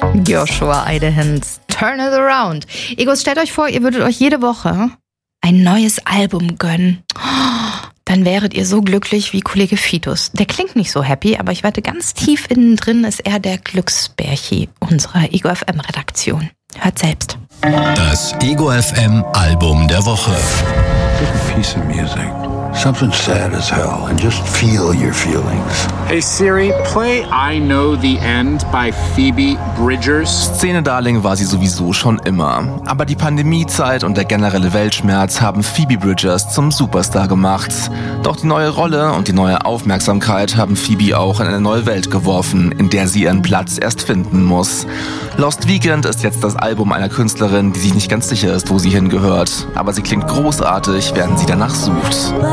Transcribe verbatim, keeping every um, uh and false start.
Joshua Eidehens, Turn It Around. Egos, stellt euch vor, ihr würdet euch jede Woche ein neues Album gönnen. Dann wäret ihr so glücklich wie Kollege Fitus. Der klingt nicht so happy, aber ich wette, ganz tief innen drin ist er der Glücksbärchi unserer Ego F M-Redaktion. Hört selbst. Das Ego F M Album der Woche. Take a piece of music. Something sad as hell and just feel your feelings. Hey Siri, play I Know the End by Phoebe Bridgers. Szene-Darling war sie sowieso schon immer. Aber die Pandemiezeit und der generelle Weltschmerz haben Phoebe Bridgers zum Superstar gemacht. Doch die neue Rolle und die neue Aufmerksamkeit haben Phoebe auch in eine neue Welt geworfen, in der sie ihren Platz erst finden muss. Lost Weekend ist jetzt das Album einer Künstlerin, die sich nicht ganz sicher ist, wo sie hingehört. Aber sie klingt großartig, während sie danach sucht.